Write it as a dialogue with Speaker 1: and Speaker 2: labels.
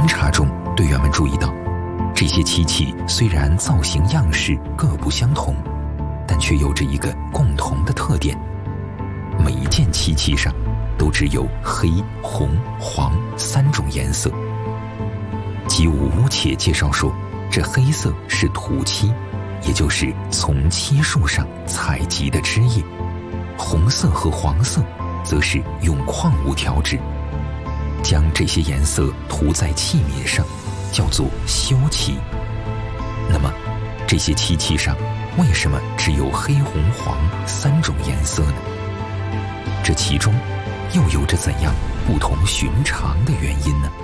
Speaker 1: 观察中，队员们注意到，这些漆器虽然造型样式各不相同，但却有着一个共同的特点：每一件漆器上都只有黑、红、黄3种颜色。吉武乌且介绍说，这黑色是土漆，也就是从漆树上采集的汁液；红色和黄色则是用矿物调制。将这些颜色涂在器皿上，叫做修漆。那么，这些漆器上为什么只有黑、红、黄3种颜色呢？这其中又有着怎样不同寻常的原因呢？